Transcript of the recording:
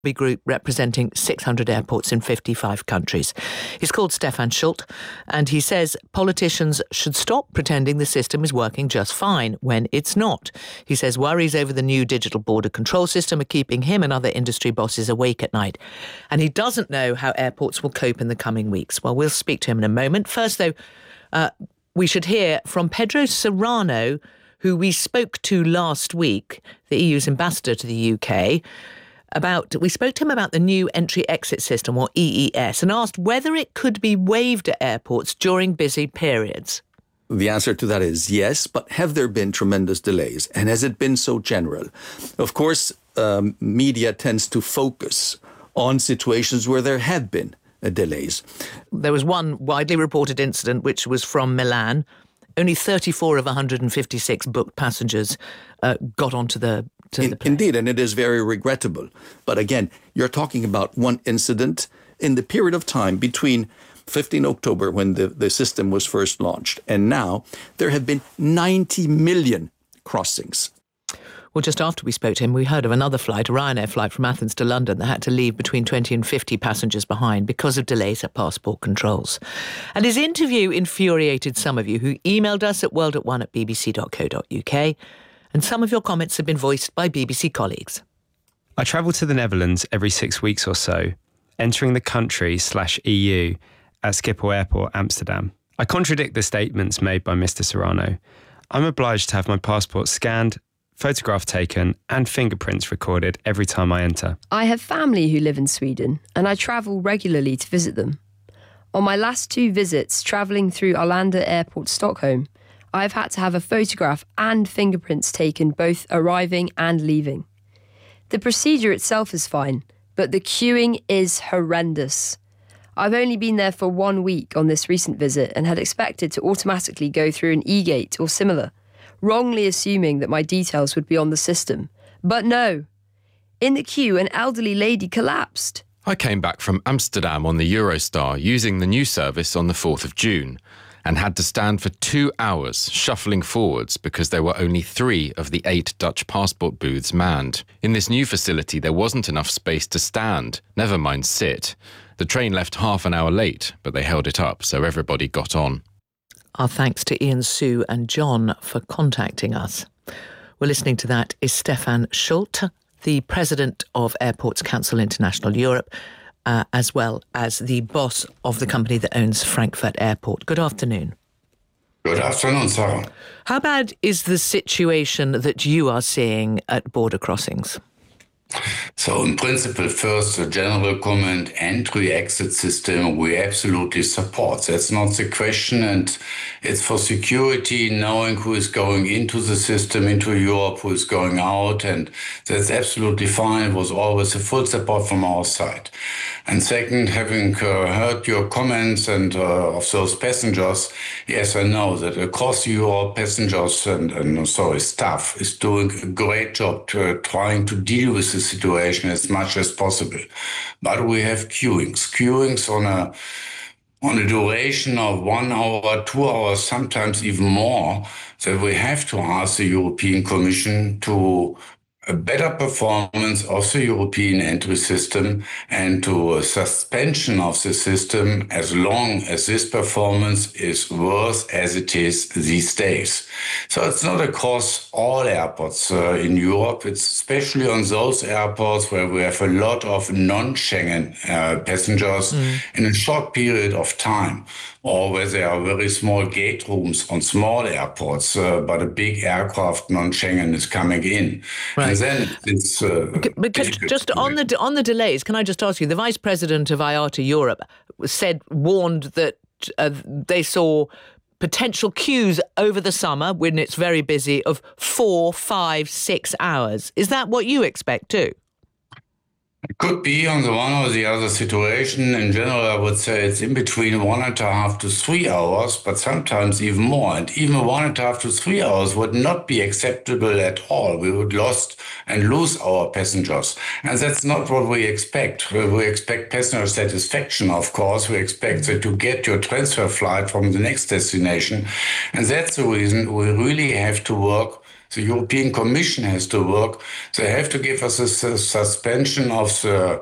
group representing 600 airports in 55 countries. He's called Stefan Schult, and he says politicians should stop pretending the system is working just fine when it's not. He says worries over the new digital border control system are keeping him and other industry bosses awake at night. And he doesn't know how airports will cope in the coming weeks. Well, we'll speak to him in a moment. First, though, we should hear from Pedro Serrano, who we spoke to last week, the EU's ambassador to the UK. We spoke to him about the new entry-exit system, or EES, and asked whether it could be waived at airports during busy periods. The answer to that is yes, but have there been tremendous delays? And has it been so general? Of course, media tends to focus on situations where there have been delays. There was one widely reported incident, which was from Milan. Only 34 of 156 booked passengers got onto the Indeed, and it is very regrettable. But again, you're talking about one incident in the period of time between 15 October, when the system was first launched, and now there have been 90 million crossings. Well, just after we spoke to him, we heard of another flight, a Ryanair flight from Athens to London, that had to leave between 20 and 50 passengers behind because of delays at passport controls. And his interview infuriated some of you who emailed us at world@one@bbc.co.uk. And some of your comments have been voiced by BBC colleagues. I travel to the Netherlands every 6 weeks or so, entering the country/EU at Schiphol Airport, Amsterdam. I contradict the statements made by Mr. Serrano. I'm obliged to have my passport scanned, photograph taken and fingerprints recorded every time I enter. I have family who live in Sweden and I travel regularly to visit them. On my last 2 visits, travelling through Arlanda Airport, Stockholm, I've had to have a photograph and fingerprints taken both arriving and leaving. The procedure itself is fine, but the queuing is horrendous. I've only been there for 1 week on this recent visit and had expected to automatically go through an e-gate or similar, wrongly assuming that my details would be on the system. But no. In the queue, an elderly lady collapsed. I came back from Amsterdam on the Eurostar using the new service on the 4th of June and had to stand for 2 hours shuffling forwards because there were only 3 of the 8 Dutch passport booths manned. In this new facility, there wasn't enough space to stand, never mind sit. The train left half an hour late, but they held it up, so everybody got on. Our thanks to Ian, Sue and John for contacting us. We're listening to that is Stefan Schult, the president of Airports Council International Europe, as well as the boss of the company that owns Frankfurt Airport. Good afternoon. Good afternoon, Sarah. How bad is the situation that you are seeing at border crossings? So in principle, first, a general comment, entry-exit system, we absolutely support. That's not the question, and it's for security, knowing who is going into the system, into Europe, who is going out, and that's absolutely fine. It was always a full support from our side. And second, having heard your comments and of those passengers, yes, I know that across Europe, passengers and staff is doing a great job trying to deal with the situation as much as possible. But we have queuings on a duration of 1 hour, 2 hours, sometimes even more, that we have to ask the European Commission to a better performance of the European entry system and to a suspension of the system as long as this performance is worse as it is these days. So it's not across all airports in Europe. It's especially on those airports where we have a lot of non-Schengen passengers in a short period of time, or where there are very small gate rooms on small airports, but a big aircraft non-Schengen is coming in. Right. And then it's just on the delays, can I just ask you, the Vice President of IATA Europe warned that they saw potential queues over the summer when it's very busy of 4, 5, 6 hours. Is that what you expect too? It could be on the one or the other situation. In general, I would say it's in between 1.5 to 3 hours, but sometimes even more. And even 1.5 to 3 hours would not be acceptable at all. We would lose our passengers. And that's not what we expect. We expect passenger satisfaction, of course. We expect that to get your transfer flight from the next destination. And that's the reason we really have to work The European Commission has to work. They have to give us a suspension of the